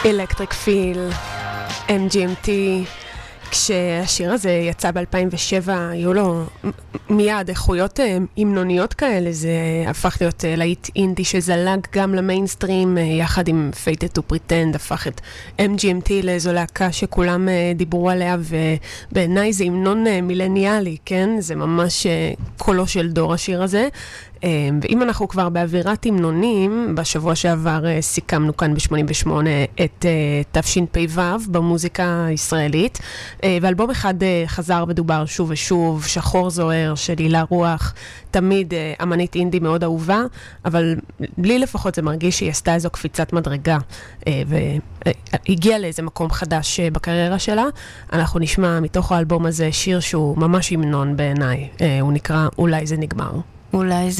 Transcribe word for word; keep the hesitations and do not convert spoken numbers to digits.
Electric Feel, אם ג'י אם טי. כשהשיר הזה יצא ב-אלפיים ושבע, היו לו מיד איכויות המנוניות כאלה, זה הפך להיות להיט אינדי שזלג גם למיינסטרים, יחד עם Fated to Pretend, הפך את אם ג'י אם טי לאיזו להקה שכולם דיברו עליה, ובעיניי זה המנון מילניאלי, כן? זה ממש קולו של דור השיר הזה. ואם אנחנו כבר באווירת המנונים, בשבוע שעבר סיכמנו כאן ב-שמונים ושמונה את תשפ"ו במוזיקה הישראלית, ואלבום אחד חזר ודובר שוב ושוב, שחור זוהר של הילה רוח, תמיד אמנית אינדי מאוד אהובה, אבל בלי לפחות זה מרגיש שהיא עשתה איזו קפיצת מדרגה, והגיעה לאיזה מקום חדש בקריירה שלה. אנחנו נשמע מתוך האלבום הזה שיר שהוא ממש המנון בעיניי, הוא נקרא אולי זה נגמר. אולי זה